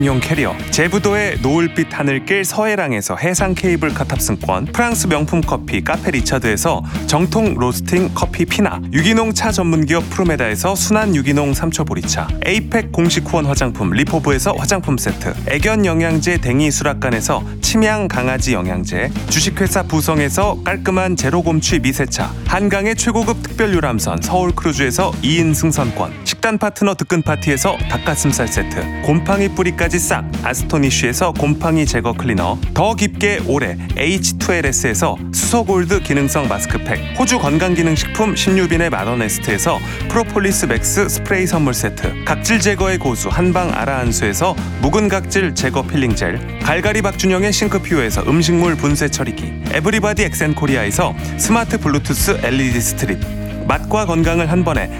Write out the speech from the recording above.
용 캐리어, 제부도의 노을빛 하늘길 서해랑에서 해상 케이블카 탑승권, 프랑스 명품 커피 카페 리처드에서 정통 로스팅 커피 피나, 유기농 차 전문기업 프로메다에서 순한 유기농 삼초 보리차, 에이펙 공식 후원 화장품 리포브에서 화장품 세트, 애견 영양제 댕이 수락관에서 침향 강아지 영양제, 주식회사 부성에서 깔끔한 제로 곰취 미세차, 한강의 최고급 특별 유람선 서울 크루즈에서 2인 승선권, 식단 파트너 득근 파티에서 닭가슴살 세트, 곰팡이 뿌리까지 싹 아스토니쉬에서 곰팡이 제거 클리너, 더 깊게 오래 H2LS에서 수소골드 기능성 마스크팩, 호주 건강기능식품 신유빈의 마더네스트에서 프로폴리스 맥스 스프레이 선물 세트, 각질 제거의 고수 한방 아라한수에서 묵은 각질 제거 필링 젤, 갈갈이 박준영의 싱크퓨어에서 음식물 분쇄 처리기, 에브리바디 엑센코리아에서 스마트 블루투스 LED 스트립, 맛과 건강을 한 번에